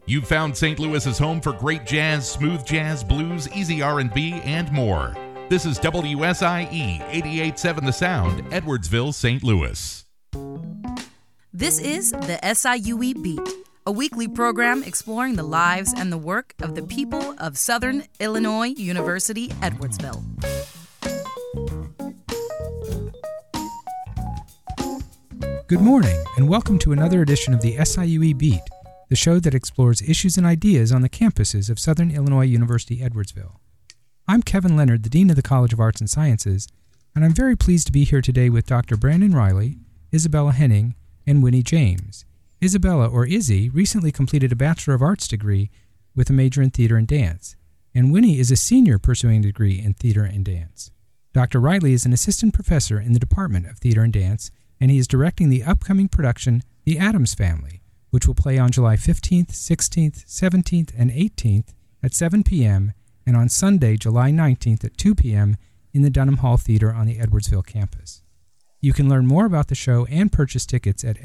You've found St. Louis's home for great jazz, smooth jazz, blues, easy R&B, and more. This is WSIE 88.7 The Sound, Edwardsville, St. Louis. This is the SIUE Beat, a weekly program exploring the lives and the work of the people of Southern Illinois University, Edwardsville. Good morning, and welcome to another edition of the SIUE Beat, the show that explores issues and ideas on the campuses of Southern Illinois University, Edwardsville. I'm Kevin Leonard, the Dean of the College of Arts and Sciences, and I'm very pleased to be here today with Dr. Brandon Riley, Isabella Henning, and Winnie James. Isabella, or Izzy, recently completed a Bachelor of Arts degree with a major in theater and dance, and Winnie is a senior pursuing a degree in theater and dance. Dr. Riley is an assistant professor in the Department of Theater and Dance, and he is directing the upcoming production, The Addams Family, which will play on July 15th, 16th, 17th, and 18th at 7 p.m., and on Sunday, July 19th at 2 p.m. in the Dunham Hall Theater on the Edwardsville campus. You can learn more about the show and purchase tickets at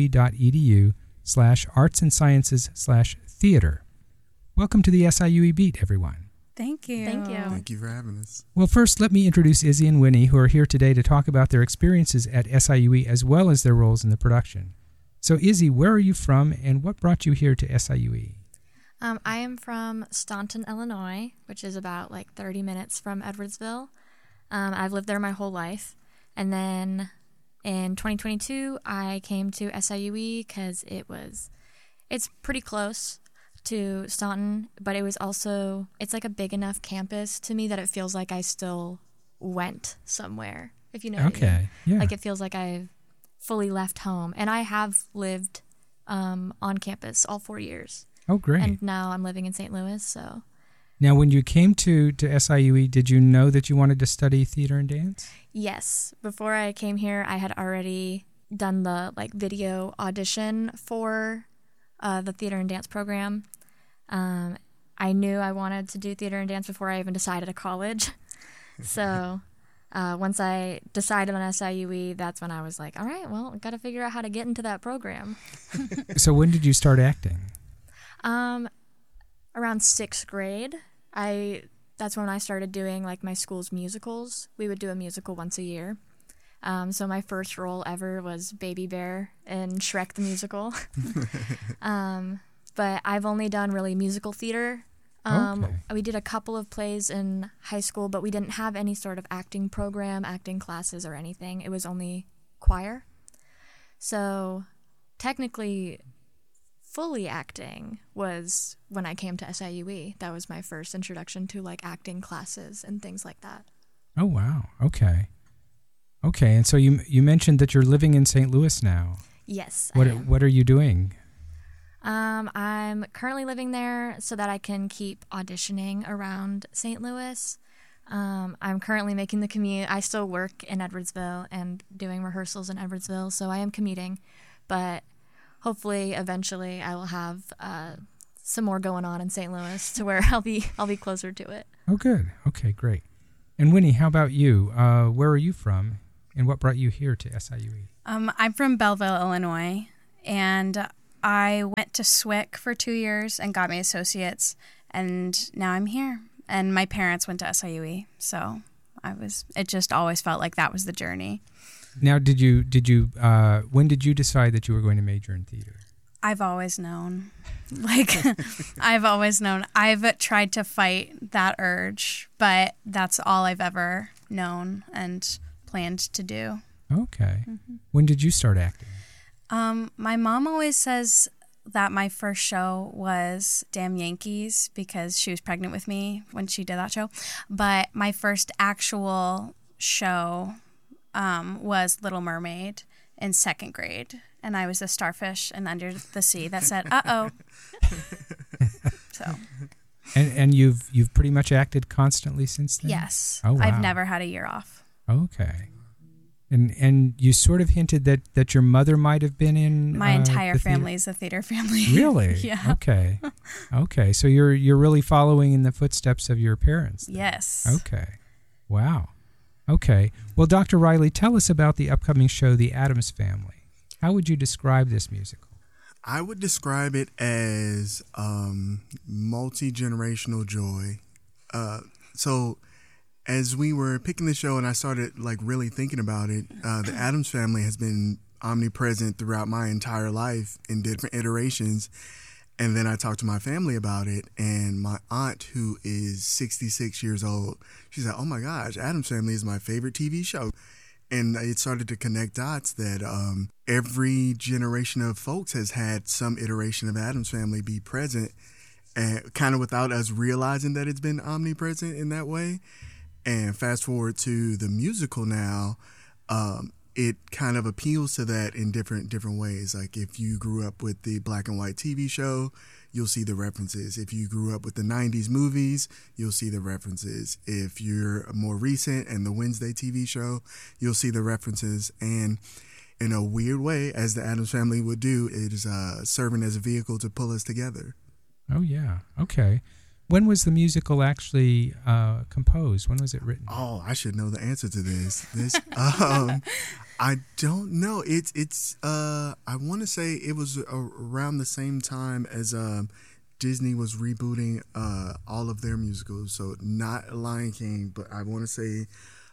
siue.edu/artsandsciences/theater. Welcome to the SIUE Beat, everyone. Thank you. Thank you. Thank you for having us. Well, first, let me introduce Izzy and Winnie, who are here today to talk about their experiences at SIUE as well as their roles in the production. So, Izzy, where are you from, and what brought you here to SIUE? I am from Staunton, Illinois, which is about 30 minutes from Edwardsville. I've lived there my whole life. And then in 2022, I came to SIUE because it's pretty close to Staunton, but it's like a big enough campus to me that it feels like I still went somewhere, if you know what I mean. Yeah. Like it feels like I've fully left home. And I have lived on campus all 4 years. Oh, great. And now I'm living in St. Louis, so. Now, when you came to SIUE, did you know that you wanted to study theater and dance? Yes. Before I came here, I had already done the video audition for the theater and dance program. I knew I wanted to do theater and dance before I even decided a college. So once I decided on SIUE, that's when I was like, all right, well, I've got to figure out how to get into that program. So when did you start acting? Around 6th grade. That's when I started doing my school's musicals. We would do a musical once a year. So my first role ever was Baby Bear in Shrek the Musical. But I've only done really musical theater. Okay. We did a couple of plays in high school, but we didn't have any sort of acting program, acting classes, or anything. It was only choir. So technically, fully acting was when I came to SIUE. That was my first introduction to acting classes and things like that. Oh, wow. Okay, and so you mentioned that you're living in St. Louis now. Yes, What I am. What are you doing? I'm currently living there so that I can keep auditioning around St. Louis. I'm currently making the commute. I still work in Edwardsville and doing rehearsals in Edwardsville, so I am commuting. But hopefully, eventually, I will have some more going on in St. Louis to where I'll be closer to it. Oh, good. Okay, great. And Winnie, how about you? Where are you from, and what brought you here to SIUE? I'm from Belleville, Illinois, and I went to SWIC for 2 years and got my associates, and now I'm here. And my parents went to SIUE, so it just always felt like that was the journey. Now, when did you decide that you were going to major in theater? I've always known. I've always known. I've tried to fight that urge, but that's all I've ever known and planned to do. Okay. Mm-hmm. When did you start acting? My mom always says that my first show was Damn Yankees because she was pregnant with me when she did that show. But my first actual show was Little Mermaid in 2nd grade. And I was the starfish and Under the Sea that said, uh-oh. So. And you've pretty much acted constantly since then? Yes. Oh, wow. I've never had a year off. Okay. And you sort of hinted that your mother might have been in my entire family is a theater family. Really? Yeah. Okay. So you're really following in the footsteps of your parents then. Yes. Okay. Wow. Okay. Well, Dr. Riley, tell us about the upcoming show, The Addams Family. How would you describe this musical? I would describe it as multi-generational joy. So as we were picking the show and I started like really thinking about it, the Addams Family has been omnipresent throughout my entire life in different iterations. And then I talked to my family about it, and my aunt, who is 66 years old, she said, "Oh my gosh, Addams Family is my favorite TV show." And it started to connect dots that every generation of folks has had some iteration of Addams Family be present, and kind of without us realizing that it's been omnipresent in that way. And fast forward to the musical now, it kind of appeals to that in different ways. Like if you grew up with the black and white TV show, you'll see the references. If you grew up with the 90s movies, you'll see the references. If you're more recent and the Wednesday TV show, you'll see the references. And in a weird way, as the Addams Family would do, it is serving as a vehicle to pull us together. Oh, yeah. Okay. When was the musical actually composed? When was it written? Oh, I should know the answer to this. I don't know. It's I want to say it was around the same time as Disney was rebooting all of their musicals. So not Lion King, but I want to say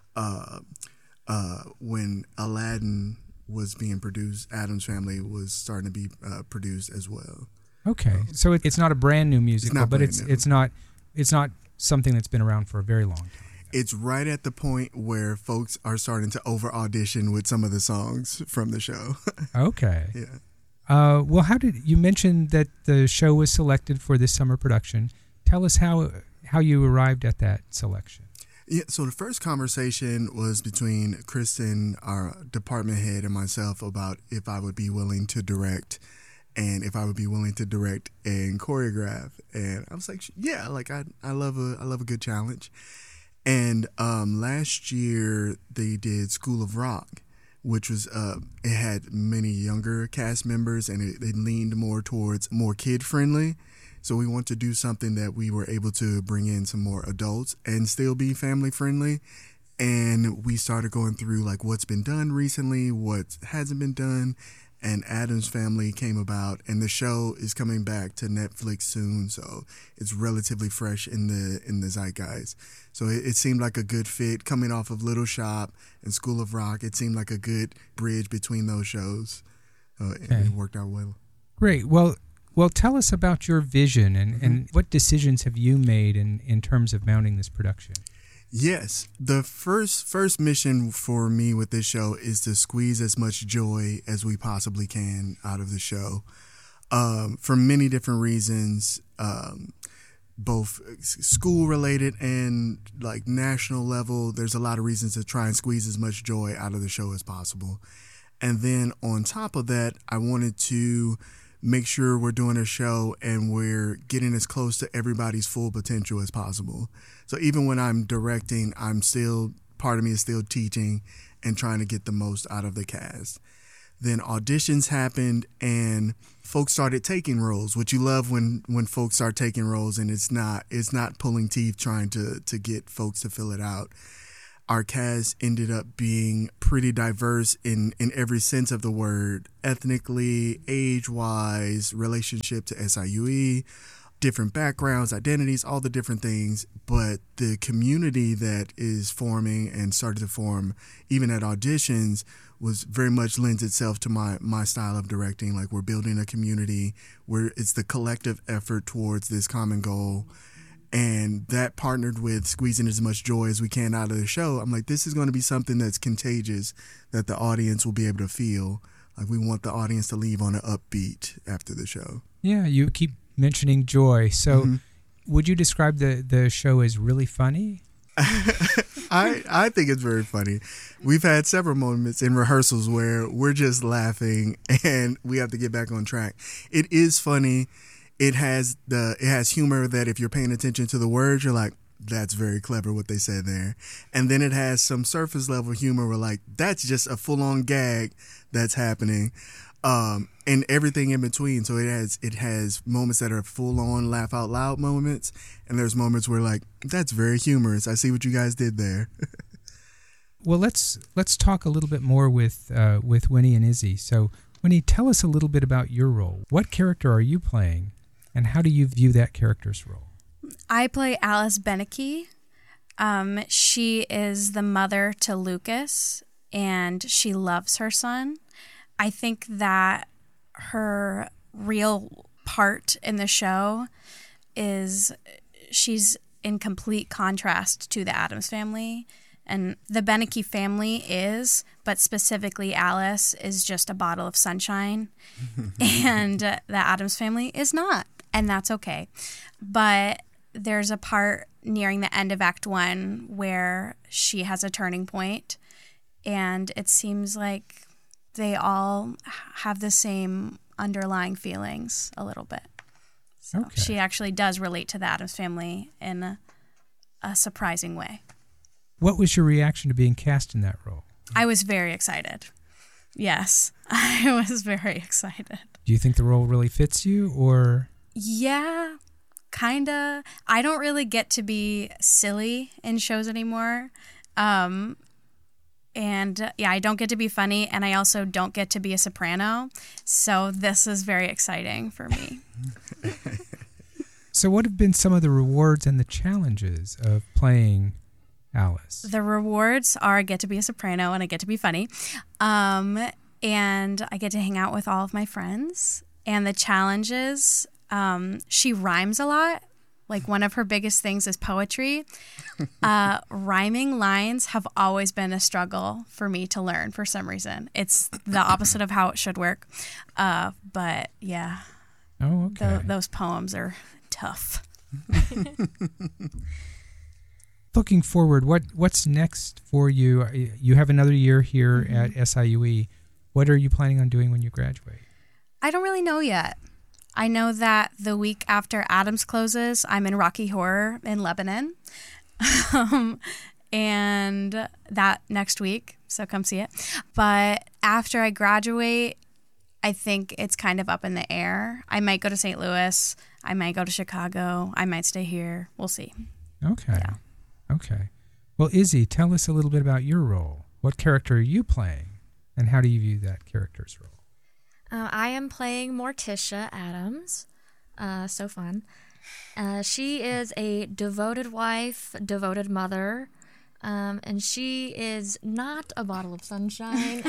when Aladdin was being produced, Addams Family was starting to be produced as well. Okay, so it's not a brand new musical, but it's not something that's been around for a very long time. It's right at the point where folks are starting to over audition with some of the songs from the show. Okay. Yeah. Well, you mentioned that the show was selected for this summer production? Tell us how you arrived at that selection. Yeah, so the first conversation was between Kristen, our department head, and myself about if I would be willing to direct. And if I would be willing to direct and choreograph, and I was like, yeah, like I love a good challenge. And last year they did School of Rock, which was it had many younger cast members, and it leaned more towards more kid friendly. So we want to do something that we were able to bring in some more adults and still be family friendly. And we started going through like what's been done recently, what hasn't been done. And Addams Family came about, and the show is coming back to Netflix soon, so it's relatively fresh in the zeitgeist. So it seemed like a good fit coming off of Little Shop and School of Rock. It seemed like a good bridge between those shows, and it worked out well. Great. Well, tell us about your vision and what decisions have you made in terms of mounting this production? Yes. The first mission for me with this show is to squeeze as much joy as we possibly can out of the show. For many different reasons, both school related and like national level. There's a lot of reasons to try and squeeze as much joy out of the show as possible. And then on top of that, I wanted to make sure we're doing a show and we're getting as close to everybody's full potential as possible. So even when I'm directing, part of me is still teaching and trying to get the most out of the cast. Then auditions happened and folks started taking roles, which you love when folks start taking roles and it's not pulling teeth trying to get folks to fill it out. Our cast ended up being pretty diverse in every sense of the word, ethnically, age-wise, relationship to SIUE, different backgrounds, identities, all the different things. But the community that is forming and started to form, even at auditions, was very much lends itself to my style of directing. Like we're building a community where it's the collective effort towards this common goal. And that partnered with squeezing as much joy as we can out of the show. I'm like, this is going to be something that's contagious that the audience will be able to feel. Like we want the audience to leave on an upbeat after the show. Yeah, you keep mentioning joy. So would you describe the show as really funny? I think it's very funny. We've had several moments in rehearsals where we're just laughing and we have to get back on track. It is funny. It has humor that if you're paying attention to the words, you're like, that's very clever what they said there. And then it has some surface level humor where like, that's just a full on gag that's happening. And everything in between. So it has moments that are full on laugh out loud moments. And there's moments where like, that's very humorous. I see what you guys did there. Well, let's talk a little bit more with Winnie and Izzy. So Winnie, tell us a little bit about your role. What character are you playing, and how do you view that character's role? I play Alice Beneke. She is the mother to Lucas, and she loves her son. I think that her real part in the show is she's in complete contrast to the Addams family. And the Beneke family is, but specifically Alice is just a bottle of sunshine. And the Addams family is not. And that's okay. But there's a part nearing the end of Act 1 where she has a turning point, and it seems like they all have the same underlying feelings a little bit. So Okay. she actually does relate to the Addams family in a surprising way. What was your reaction to being cast in that role? I was very excited. Yes, I was very excited. Do you think the role really fits you, or? Yeah, kind of. I don't really get to be silly in shows anymore. And yeah, I don't get to be funny, and I also don't get to be a soprano. So this is very exciting for me. So what have been some of the rewards and the challenges of playing Alice? The rewards are I get to be a soprano and I get to be funny. And I get to hang out with all of my friends. And the challenges, she rhymes a lot. Like, one of her biggest things is poetry. Rhyming lines have always been a struggle for me to learn for some reason. It's the opposite of how it should work. But yeah, Oh, okay. those poems are tough. Looking forward, what's next for you? You have another year here at SIUE. What are you planning on doing when you graduate? I don't really know yet. I know that the week after Addams closes, I'm in Rocky Horror in Lebanon. And that next week, so come see it. But after I graduate, I think it's kind of up in the air. I might go to St. Louis. I might go to Chicago. I might stay here. We'll see. Okay. Yeah. Okay. Well, Izzy, tell us a little bit about your role. What character are you playing, and how do you view that character's role? I am playing Morticia Addams. So fun. She is a devoted wife, devoted mother, and she is not a bottle of sunshine.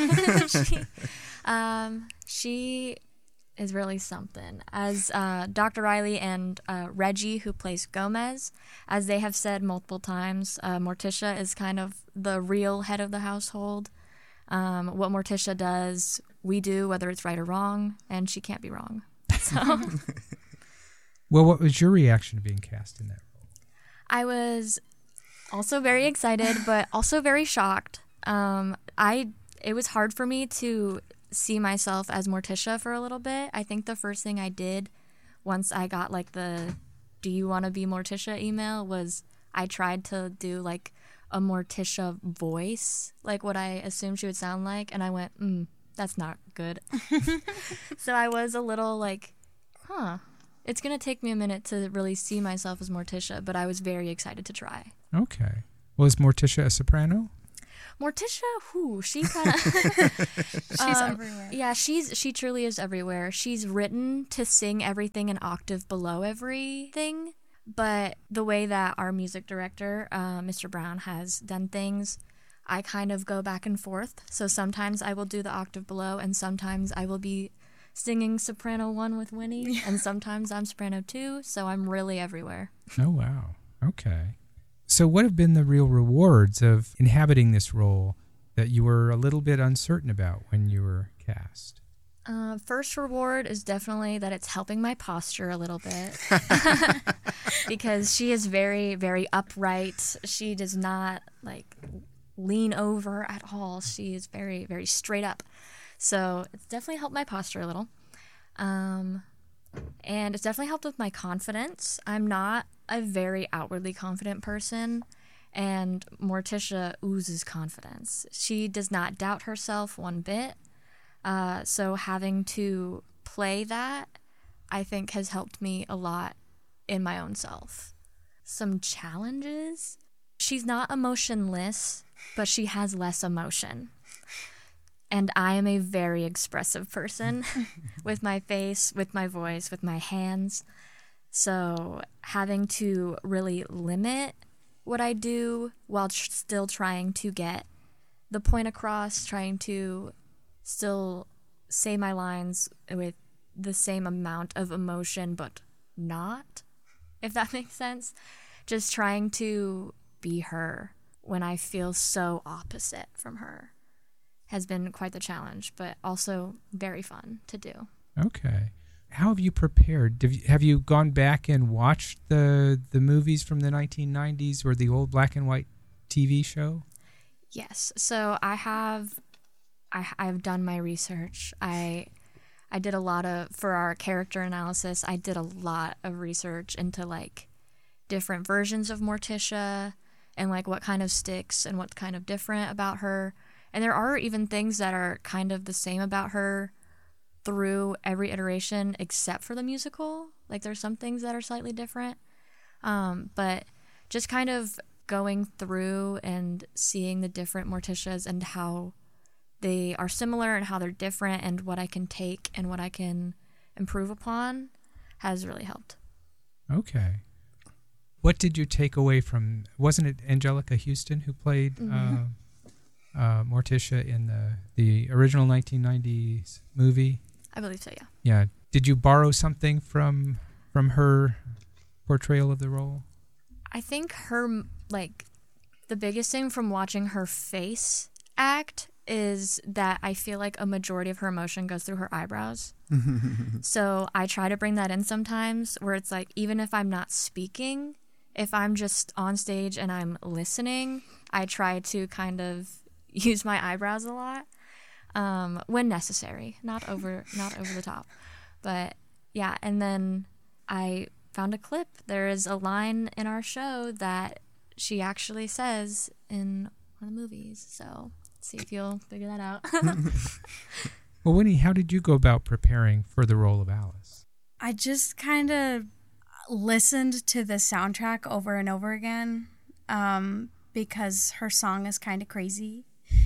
She is really something. As Dr. Riley and Reggie, who plays Gomez, as they have said multiple times, Morticia is kind of the real head of the household. What Morticia does, we do, whether it's right or wrong, and she can't be wrong. So, Well, what was your reaction to being cast in that role? I was also very excited, but also very shocked. It was hard for me to see myself as Morticia for a little bit. I think the first thing I did once I got like the "Do you want to be Morticia?" email was I tried to do like a Morticia voice, like what I assumed she would sound like, and I went, that's not good. So I was a little like, it's going to take me a minute to really see myself as Morticia, but I was very excited to try. Okay. Well, is Morticia a soprano? Morticia, she kind of... She's everywhere. Yeah, she truly is everywhere. She's written to sing everything an octave below everything, but the way that our music director, Mr. Brown, has done things, I kind of go back and forth. So sometimes I will do the octave below, and sometimes I will be singing soprano 1 with Winnie, and sometimes I'm soprano 2, so I'm really everywhere. Oh, wow. Okay. So what have been the real rewards of inhabiting this role that you were a little bit uncertain about when you were cast? First reward is definitely that it's helping my posture a little bit. Because she is very, very upright. She does not, lean over at all. She is very, very straight up. So it's definitely helped my posture a little. And it's definitely helped with my confidence. I'm not a very outwardly confident person, and Morticia oozes confidence. She does not doubt herself one bit. So having to play that, I think, has helped me a lot in my own self. Some challenges. She's not emotionless, but she has less emotion. And I am a very expressive person with my face, with my voice, with my hands. So having to really limit what I do while still trying to get the point across, trying to still say my lines with the same amount of emotion, but not, if that makes sense. Just trying to be her when I feel so opposite from her has been quite the challenge, but also very fun to do. Okay. How have you prepared? Have you gone back and watched the movies from the 1990s or the old black and white TV show? Yes. So I've done my research. I did a lot of, for our character analysis, I did a lot of research into like different versions of Morticia and like what kind of sticks and what's kind of different about her. And there are even things that are kind of the same about her through every iteration except for the musical. Like there's some things that are slightly different. But just kind of going through and seeing the different Morticias and how they are similar and how they're different and what I can take and what I can improve upon has really helped. Okay. What did you take away from, wasn't it Angelica Houston who played Morticia in the original 1990s movie? I believe so, yeah. Yeah. Did you borrow something from her portrayal of the role? I think her, like, the biggest thing from watching her face act is that I feel like a majority of her emotion goes through her eyebrows. So I try to bring that in sometimes where it's like, even if I'm not speaking, if I'm just on stage and I'm listening, I try to kind of use my eyebrows a lot when necessary, not over the top. But yeah, and then I found a clip. There is a line in our show that she actually says in one of the movies. So see if you'll figure that out. Well, Winnie, how did you go about preparing for the role of Alice? I just kind of listened to the soundtrack over and over again because her song is kind of crazy.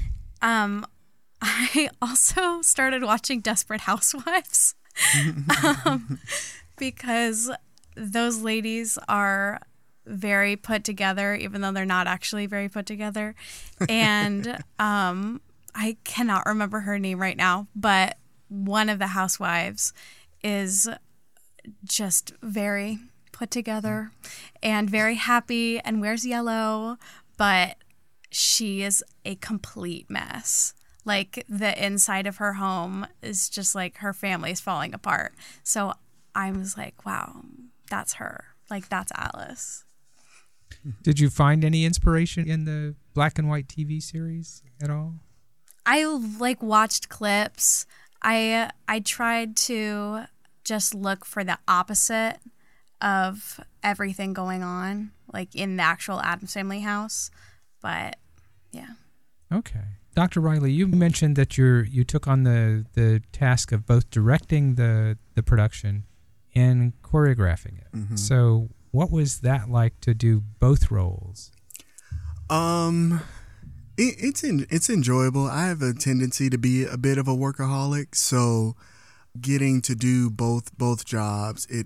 I also started watching Desperate Housewives because those ladies are very put together, even though they're not actually very put together. And I cannot remember her name right now, but one of the housewives is just very put together and very happy and wears yellow, but she is a complete mess. Like the inside of her home is just like her family's falling apart. So I was like, wow, that's her. Like that's Alice. Did you find any inspiration in the black and white TV series at all? I like watched clips. I tried to just look for the opposite of everything going on, like in the actual Addams Family house. But yeah. Okay. Dr. Riley, you mentioned that you took on the task of both directing the production and choreographing it. Mm-hmm. So what was that like to do both roles? It's enjoyable. I have a tendency to be a bit of a workaholic, so getting to do both jobs, it